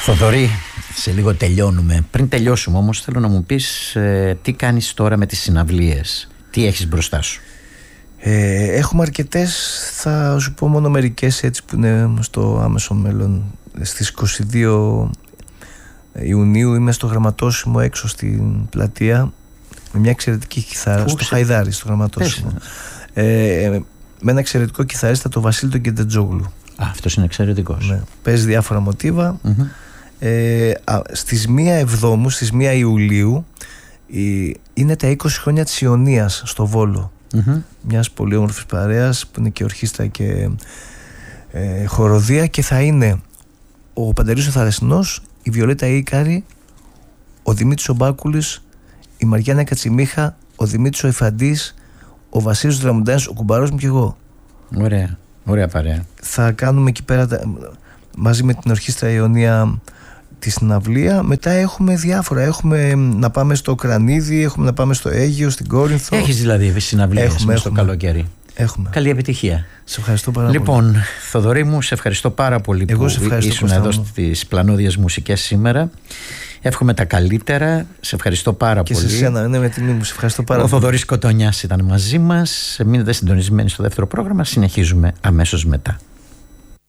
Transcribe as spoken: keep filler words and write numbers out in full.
Θοδωρή, σε λίγο τελειώνουμε. Πριν τελειώσουμε όμως θέλω να μου πεις ε, τι κάνεις τώρα με τις συναυλίες. Τι έχεις μπροστά σου? Ε, έχουμε αρκετές, θα σου πω μόνο μερικές έτσι που είναι στο άμεσο μέλλον. Στις είκοσι δύο Ιουνίου είμαι στο Γραμματόσημο έξω στην πλατεία με μια εξαιρετική κιθάρα. Πού, στο σε... Χαϊδάρι, στο Γραμματόσημο. Ε, με ένα εξαιρετικό κιθαρίστα, το Βασίλη τον Κεντετζόγλου. Α, αυτός είναι εξαιρετικός. Ναι. Παίζει διάφορα μοτίβα. Mm-hmm. Ε, α, στις μία Εβδόμου, στις μία Ιουλίου η, είναι τα είκοσι χρόνια της Ιωνίας στο Βόλο. Mm-hmm. Μιας πολύ όμορφης παρέας που είναι και ορχήστρα και ε, χοροδία, και θα είναι ο Παντελής ο Θαλασσινός, η Βιολέτα Ίκαρη, ο Δημήτρης ο Μπάκουλης, η Μαριάννα Κατσιμίχα, ο Δημήτρης ο Ιφαντής, ο Βασίλης ο Δραμουντάνης, ο κουμπαρός μου και εγώ. Ωραία, ωραία παρέα. Θα κάνουμε εκεί πέρα μαζί με την Ορχήστρα Ιωνία τη συναυλία. Μετά έχουμε διάφορα. Έχουμε να πάμε στο Κρανίδι, έχουμε να πάμε στο Αίγυο, στην Κόρινθο. Έχεις δηλαδή συναυλίες έχουμε, μες στο έχουμε. καλοκαίρι. Έχουμε. Καλή επιτυχία. Σε ευχαριστώ πάρα λοιπόν, πολύ. Λοιπόν, Θοδωρή μου, σε ευχαριστώ πάρα πολύ. Εγώ που ήσουν εδώ στις Πλανόδιες Μουσικές σήμερα. Εύχομαι τα καλύτερα. Σε ευχαριστώ πάρα και πολύ. Και σε εσένα, είναι με τιμή μου. Σε ευχαριστώ πάρα Ο πολύ. Ο Θοδωρής Κοτονιάς ήταν μαζί μας. Μείνετε συντονισμένοι στο δεύτερο πρόγραμμα. Συνεχίζουμε αμέσως μετά.